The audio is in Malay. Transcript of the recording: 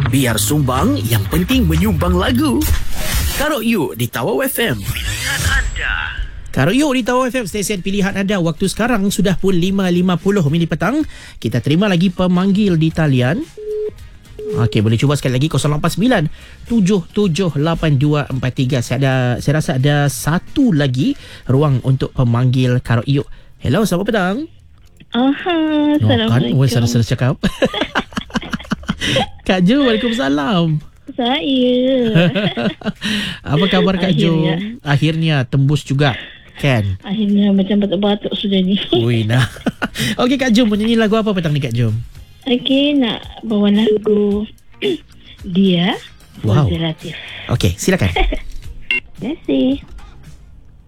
Biar sumbang, yang penting menyumbang lagu. Karok You di Tawau FM. Pilihan anda. Karok You di Tawau FM, stesen pilihan anda. Waktu sekarang sudah pun 5.50 petang. Kita terima lagi pemanggil di talian. Okey, boleh cuba sekali lagi 089 778243. Saya rasa ada satu lagi ruang untuk pemanggil Karok You. Hello, selamat petang. Assalamualaikum. Salah cakap. Kak Jo, waalaikumsalam. Saya. Apa khabar Kak Jo? Akhirnya tembus juga, kan? Akhirnya macam batuk-batuk sudah ni. Ui, nah. Okey Kak Jo, menyanyi lagu apa petang ni Kak Jo? Okey, nak bawa lagu Dia. Wow. Fauzi Latif. Okey, silakan. Terima kasih.